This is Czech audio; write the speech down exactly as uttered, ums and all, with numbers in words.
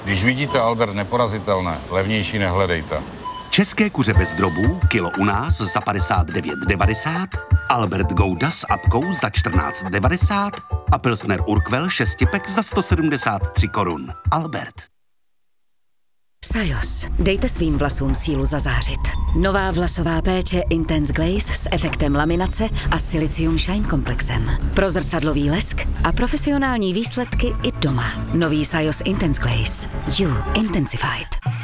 Když vidíte Albert neporazitelné, levnější nehledejte. České kuře bez drobů, kilo u nás za padesát devět devadesát, Albert Gouda s apkou za čtrnáct devadesát a Pilsner Urquell šestipek za sto sedmdesát tři korun. Albert. Sajos. Dejte svým vlasům sílu zazářit. Nová vlasová péče Intense Glaze s efektem laminace a Silicium Shine komplexem. Pro zrcadlový lesk a profesionální výsledky i doma. Nový Sajos Intense Glaze. You Intensified.